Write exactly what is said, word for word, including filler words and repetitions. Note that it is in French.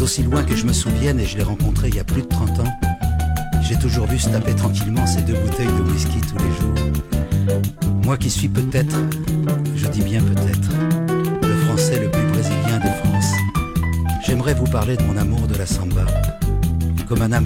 aussi loin que je me souvienne, et je l'ai rencontré il y a plus de trente ans, j'ai toujours vu se taper tranquillement ces deux bouteilles de whisky tous les jours. Moi qui suis peut-être, je dis bien peut-être, le Français le plus brésilien de France, j'aimerais vous parler de mon amour de la samba, comme un amour